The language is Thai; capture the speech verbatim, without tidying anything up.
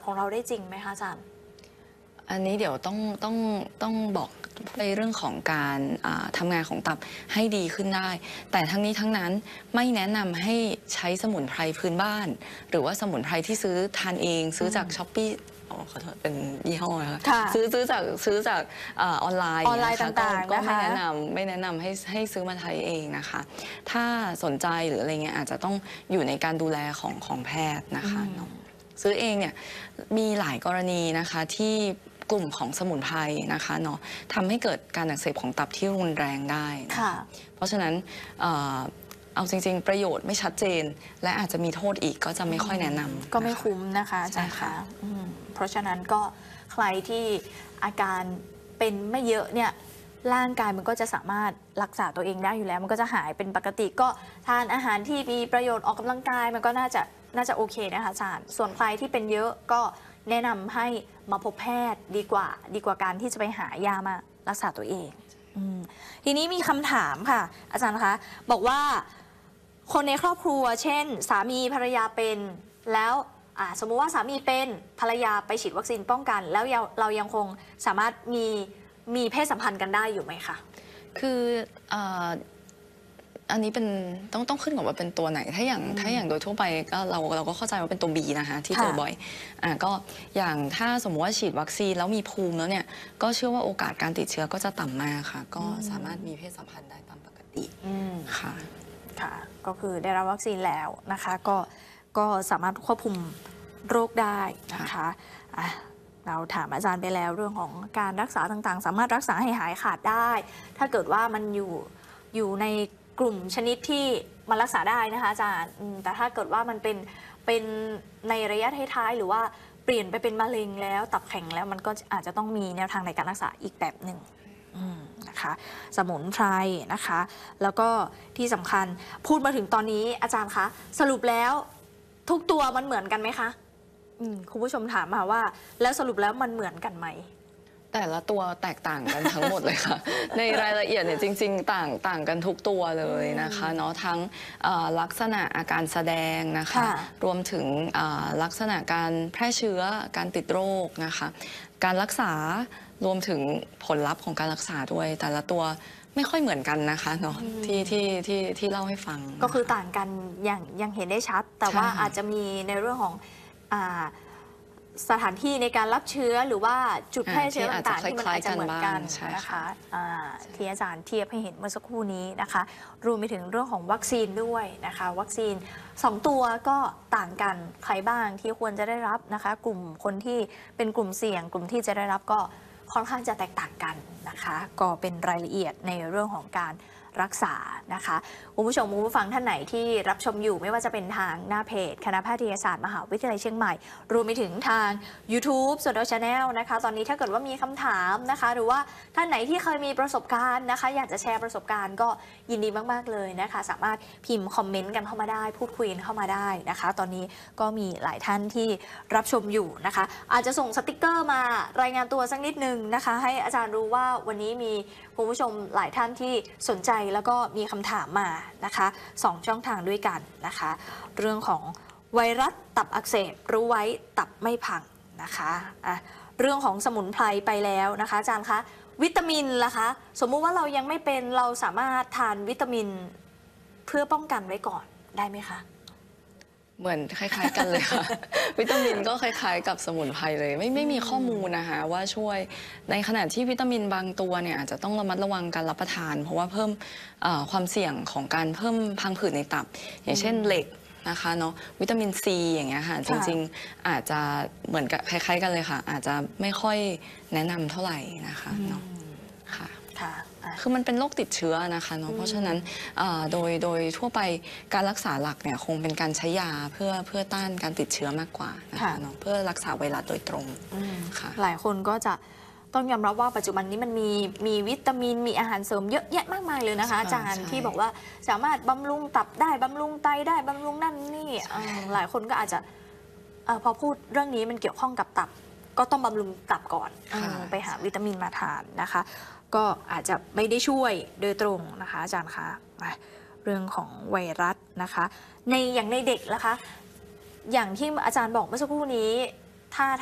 ของเราได้จริงไหมคะอาจารย์อันนี้เดี๋ยวต้องต้องต้องบอกในเรื่องของการทำงานของตับให้ดีขึ้นได้แต่ทั้งนี้ทั้งนั้นไม่แนะนำให้ใช้สมุนไพรพื้นบ้านหรือว่าสมุนไพรที่ซื้อทานเองซื้อจากช้อปปี้อ๋อขอโทษเป็นยี่ห้อนะคะซื้อซื้อจากซื้อจากออนไลน์ออนไลน์ต่างๆก็ไม่แนะนำไม่แนะนำให้ให้ซื้อมาใช้เองนะคะถ้าสนใจหรืออะไรเงี้ยอาจจะต้องอยู่ในการดูแลของของแพทย์นะคะซื้อเองเนี่ยมีหลายกรณีนะคะที่กลุ่มของสมุนไพรนะคะเนาะทำให้เกิดการอักเสบของตับที่รุนแรงได้นะคะเพราะฉะนั้นเอาจริงๆประโยชน์ไม่ชัดเจนและอาจจะมีโทษอีกก็จะไม่ค่อยแนะนำก็ไม่คุ้มนะคะอาจารย์คะเพราะฉะนั้นก็ใครที่อาการเป็นไม่เยอะเนี่ยร่างกายมันก็จะสามารถรักษาตัวเองได้อยู่แล้วมันก็จะหายเป็นปกติก็ทานอาหารที่มีประโยชน์ออกกำลังกายมันก็น่าจะน่าจะโอเคนะคะอาจารย์ส่วนใครที่เป็นเยอะก็แนะนำให้มาพบแพทย์ดีกว่าดีกว่าการที่จะไปหายามารักษาตัวเองทีนี้มีคำถามค่ะอาจารย์คะบอกว่าคนในครอบครัวเช่นสามีภรรยาเป็นแล้วสมมุติว่าสามีเป็นภรรยาไปฉีดวัคซีนป้องกันแล้วเรายังคงสามารถมีมีเพศสัมพันธ์กันได้อยู่ไหมคะคืออันนี้เป็นต้องต้องขึ้นกับว่าเป็นตัวไหนถ้าอย่างถ้าอย่างโดยทั่วไปก็เราเราก็เข้าใจว่าเป็นตัว B นะคะที่เจอบ่อยอ่าก็อย่างถ้าสมมติว่าฉีดวัคซีนแล้วมีภูมิแล้วเนี่ยก็เชื่อว่าโอกาสการติดเชื้อก็จะต่ำมากค่ะก็สามารถมีเพศสัมพันธ์ได้ตามปกติค่ะค่ะก็คือได้รับวัคซีนแล้วนะคะก็ก็สามารถควบคุมโรคได้นะคะอ่ะเราถามอาจารย์ไปแล้วเรื่องของการรักษาต่างๆสามารถรักษาให้หายขาดได้ถ้าเกิดว่ามันอยู่อยู่ในกลุ่มชนิดที่มันรักษาได้นะคะอาจารย์แต่ถ้าเกิดว่ามันเป็นเป็นในระยะท้ายๆหรือว่าเปลี่ยนไปเป็นมะเร็งแล้วตับแข็งแล้วมันก็อาจจะต้องมีแนวทางในการรักษาอีกแบบหนึ่งนะคะสมุนไพรนะคะแล้วก็ที่สำคัญพูดมาถึงตอนนี้อาจารย์คะสรุปแล้วทุกตัวมันเหมือนกันไหมคะคุณผู้ชมถามมาว่าแล้วสรุปแล้วมันเหมือนกันไหมแต่ละตัวแตกต่างกันทั้งหมดเลยค่ะ ในรายละเอียดเนี่ยจริงๆต่างต่างกันทุกตัวเลยนะคะเนาะทั้งลักษณะอาการแสดงนะคะรวมถึงลักษณะการแพร่เชื้อการติดโรคนะคะการรักษารวมถึงผลลัพธ์ของการรักษาด้วยแต่ละตัวไม่ค่อยเหมือนกันนะคะเนาะที่ที่ที่ที่เล่าให้ฟังก็คือต่างกันอย่างยังเห็นได้ชัดแต่ว่าอาจจะมีในเรื่องของสถานที่ในการรับเชื้อหรือว่าจุดแพร่เชื้อต่างๆที่มันอาจจะเหมือนกันนะคะที่อาจารย์เทียบให้เห็นเมื่อสักครู่นี้นะคะรวมไปถึงเรื่องของวัคซีนด้วยนะคะวัคซีนสองตัวก็ต่างกันใครบ้างที่ควรจะได้รับนะคะกลุ่มคนที่เป็นกลุ่มเสี่ยงกลุ่มที่จะได้รับก็ค่อนข้างจะแตกต่างกันนะคะก็เป็นรายละเอียดในเรื่องของการรักษานะคะคุณผู้ชมคุณผู้ฟังท่านไหนที่รับชมอยู่ไม่ว่าจะเป็นทางหน้าเพจคณะแพทยศาสตร์มหาวิทยาลัยเชียงใหม่รวมไปถึงทาง YouTube ส่วนดาว Channel นะคะตอนนี้ถ้าเกิดว่ามีคำถามนะคะหรือว่าท่านไหนที่เคยมีประสบการณ์นะคะอยากจะแชร์ประสบการณ์ก็ยินดีมากๆเลยนะคะสามารถพิมพ์คอมเมนต์กันเข้ามาได้พูดคุยกันเข้ามาได้นะคะตอนนี้ก็มีหลายท่านที่รับชมอยู่นะคะอาจจะส่งสติกเกอร์มารายงานตัวสักนิดนึงนะคะให้อาจารย์รู้ว่าวันนี้มีคุณผู้ชมหลายท่านที่สนใจแล้วก็มีคำถามมานะคะสองช่องทางด้วยกันนะคะเรื่องของไวรัสตับอักเสบรู้ไว้ตับไม่พังนะคะอ่ะเรื่องของสมุนไพรไปแล้วนะคะอาจารย์คะวิตามินล่ะคะสมมุติว่าเรายังไม่เป็นเราสามารถทานวิตามินเพื่อป้องกันไว้ก่อนได้ไหมคะเหมือนคล้ายๆกันเลยค่ะ วิตามินก็คล้ายๆกับสมุนไพรเลยไม่ไม่มีข้อมูลนะคะว่าช่วยในขณะที่วิตามินบางตัวเนี่ยอาจจะต้องระมัดระวังการรับประทานเพราะว่าเพิ่มความเสี่ยงของการเพิ่มพังผืดในตับอย่างเช่นเหล็กนะคะเนาะวิตามินซีอย่างเงี้ยค่ะจริงๆอาจจะเหมือนกับคล้ายๆกันเลยค่ะอาจจะไม่ค่อยแนะนำเท่าไหร่นะคะเนาะค่ะคือมันเป็นโรคติดเชื้อนะคะเนาะเพราะฉะนั้นโดยโดยทั่วไปการรักษาหลักเนี่ยคงเป็นการใช้ยาเพื่อเพื่อต้านการติดเชื้อมากกว่านะคะเนาะเพื่อรักษาไวรัสโดยตรงค่ะหลายคนก็จะต้องยอมรับว่าปัจจุบันนี้มันมีมีวิตามินมีอาหารเสริมเยอะแยะมากมายเลยนะคะอาจารย์ที่บอกว่าสามารถบำรุงตับได้บำรุงไตได้บำรุงนั่นนี่หลายคนก็อาจจะพอพูดเรื่องนี้มันเกี่ยวข้องกับตับก็ต้องบำรุงตับก่อนไปหาวิตามินมาทานนะคะก็อาจจะไม่ได้ช่วยโดยตรงนะคะอาจารย์คะเรื่องของไวรัสนะคะในอย่างในเด็กนะคะอย่างที่อาจารย์บอกเมื่อสักครู่นี้ถ้า